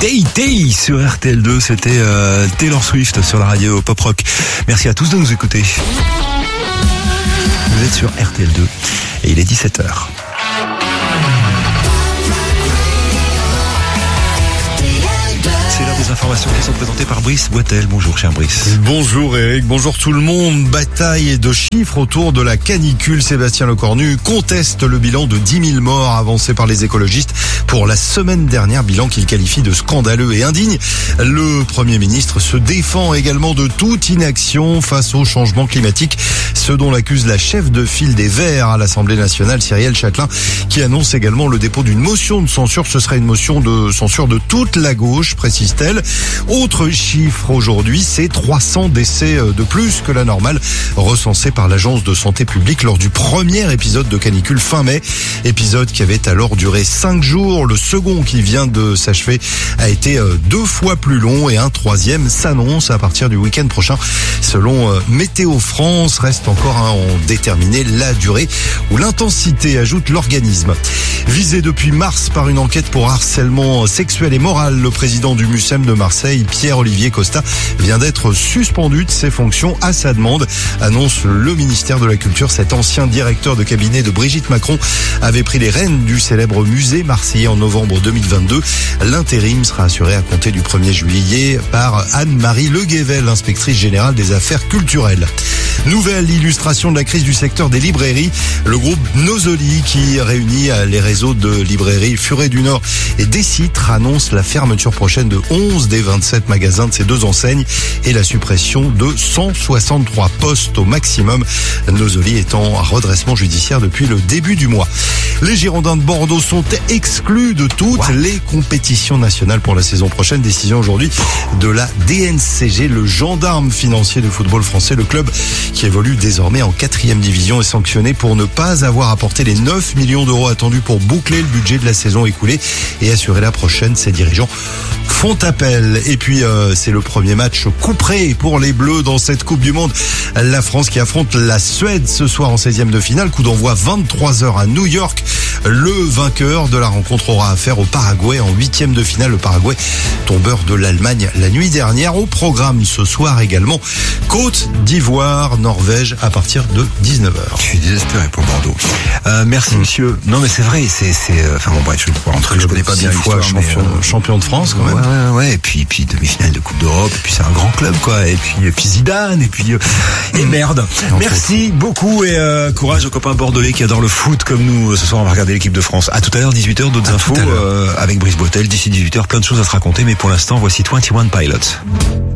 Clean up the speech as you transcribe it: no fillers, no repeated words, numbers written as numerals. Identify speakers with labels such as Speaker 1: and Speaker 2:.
Speaker 1: Day Day sur RTL2, c'était Taylor Swift sur la radio Pop Rock. Merci à tous de nous écouter. Vous êtes sur RTL2 et il est 17h. C'est l'heure des informations qui sont présentées par Brice Boitel. Bonjour cher Brice.
Speaker 2: Bonjour Eric, bonjour tout le monde. Bataille de chiffres autour de la canicule. Sébastien Lecornu conteste le bilan de 10 000 morts avancé par les écologistes pour la semaine dernière, bilan qu'il qualifie de scandaleux et indigne. Le Premier ministre se défend également de toute inaction face au changement climatique, ce dont l'accuse la chef de file des Verts à l'Assemblée nationale, Cyrielle Châtelain, qui annonce également le dépôt d'une motion de censure. Ce serait une motion de censure de toute la gauche, précise-t-elle. Autre chiffre aujourd'hui, c'est 300 décès de plus que la normale recensés par l'Agence de santé publique lors du premier épisode de canicule fin mai. Épisode qui avait alors duré 5 jours. Le second qui vient de s'achever a été 2 fois plus long et un troisième s'annonce à partir du week-end prochain. Selon Météo France, reste encore à en déterminer la durée ou l'intensité, ajoute l'organisme. Visé depuis mars par une enquête pour harcèlement sexuel et moral, le président du MUSEM de Marseille, Pierre-Olivier Costa, vient d'être suspendu de ses fonctions à sa demande, annonce le ministère de la Culture. Cet ancien directeur de cabinet de Brigitte Macron avait pris les rênes du célèbre musée marseillais en novembre 2022. L'intérim sera assuré à compter du 1er juillet par Anne-Marie Le Guével, inspectrice générale des affaires culturelles. Nouvelle illustration de la crise du secteur des librairies. Le groupe Nosoli, qui réunit les réseaux de librairies Furet du Nord et Décitre, annonce la fermeture prochaine de 11 des 27 magasins de ces deux enseignes et la suppression de 163 postes au maximum. Nosoli est en redressement judiciaire depuis le début du mois. Les Girondins de Bordeaux sont exclus de toutes les compétitions nationales pour la saison prochaine. Décision aujourd'hui de la DNCG, le gendarme financier de football français. Le club qui évolue désormais en 4e division est sanctionné pour ne pas avoir apporté les 9 millions d'euros attendus pour boucler le budget de la saison écoulée et assurer la prochaine. Ses dirigeants font appel. Et puis c'est le premier match couperé pour les Bleus dans cette Coupe du Monde. La France qui affronte la Suède ce soir en 16e de finale. Coup d'envoi 23h à New York. Le vainqueur de la rencontre aura affaire au Paraguay en 8e de finale. Le Paraguay, tombeur de l'Allemagne la nuit dernière. Au programme ce soir également, Côte d'Ivoire, Norvège à partir de 19h.
Speaker 1: Je suis désespéré pour Bordeaux. Merci monsieur. Non mais c'est vrai, enfin bon bref, je ne peux pas rentrer, je connais pas bien l'histoire,
Speaker 2: champion de France quand même.
Speaker 1: Ouais, et puis demi-finale de Coupe d'Europe, et puis c'est un grand club quoi, et puis Zidane, et merde. Merci beaucoup et courage aux copains bordelais qui adorent le foot comme nous. Ce soir on va regarder l'équipe de France. À tout à l'heure, 18h, d'autres infos avec Brice Boitel. D'ici 18h, plein de choses à se raconter, mais pour l'instant, voici 21 Pilots.